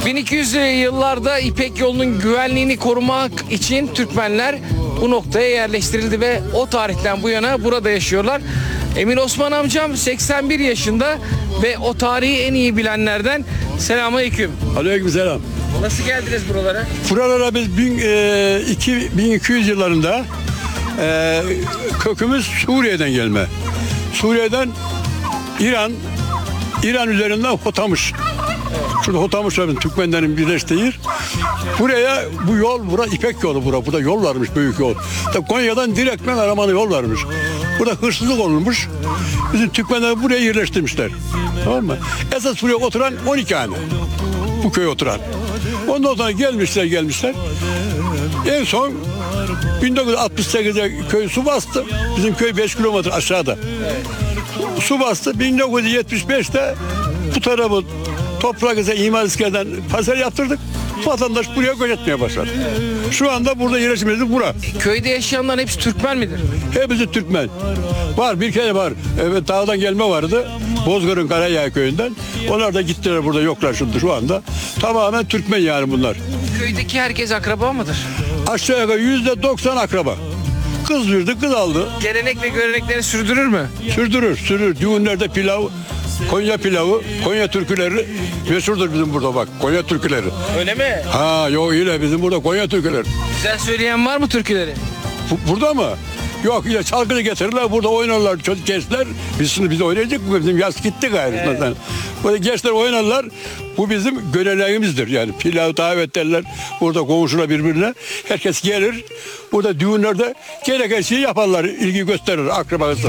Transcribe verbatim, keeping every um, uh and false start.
bin iki yüzlü yıllarda İpek yolunun güvenliğini korumak için Türkmenler bu noktaya yerleştirildi ve o tarihten bu yana burada yaşıyorlar. Emin Osman amcam seksen bir yaşında ve o tarihi en iyi bilenlerden. Selamünaleyküm. Aleykümselam. Nasıl geldiniz buralara? Buralara biz bin, e, iki, bin iki yüz yıllarında e, kökümüz Suriye'den gelme. Suriye'den İran, İran üzerinden Hotamış. Şurada Hotamış var, Türkmenlerin birleştiği yer. Buraya bu yol, bura İpek yolu bura. Burada yol varmış, büyük yol. Tabii Konya'dan direktmen Araman'a yol varmış. Burada hırsızlık olmuş. Bizim Türkmenler buraya yerleştirmişler. Tamam mı? Esas buraya oturan on iki hane. Bu köye oturan. Ondan sonra gelmişler gelmişler. En son bin dokuz yüz altmış sekizde köy su bastı. Bizim köy beş kilometre aşağıda. Su bastı. bin dokuz yüz yetmiş beşte bu tarafı toprak ise imar iskeleden parsel yaptırdık. Vatandaş buraya göç etmeye başladı. Şu anda burada yerleşimimiz bura. Köyde yaşayanların hepsi Türkmen midir? Hepsi Türkmen. Var bir kere var. Evet, dağdan gelme vardı. Bozkır'ın Karayağ köyünden. Onlar da gittiler, burada yoklar şimdi şu anda. Tamamen Türkmen yani bunlar. Köydeki herkes akraba mıdır? Aşağı yukarı yüzde doksan akraba. Kız verdi, kız aldı. Gelenek ve görenekleri sürdürür mü? Sürdürür, sürdürür. Düğünlerde pilav, Konya pilavı, Konya türküleri meşhurdur bizim burada bak. Konya türküleri. Öyle mi? Ha yok yine bizim burada Konya türküleri. Güzel söyleyen var mı türküleri? Bu- burada mı? Yok yine çalgını getirirler, burada oynarlar çocuk gençler. Biz şimdi biz oynayacak mı? Bizim yaz gitti gayret. Evet. Böyle gençler oynarlar. Bu bizim göneleğimizdir yani. Pilav davet derler. Burada komşular birbirine. Herkes gelir. Burada düğünlerde gereken şeyi yaparlar. İlgi gösterir akrabası.